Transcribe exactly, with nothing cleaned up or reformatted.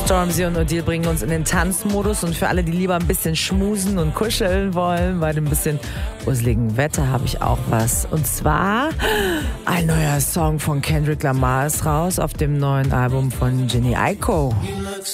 Stormzy und Odile bringen uns in den Tanzmodus und für alle, die lieber ein bisschen schmusen und kuscheln wollen, bei dem bisschen useligen Wetter habe ich auch was. Und zwar ein neuer Song von Kendrick Lamar ist raus auf dem neuen Album von Jhené Aiko.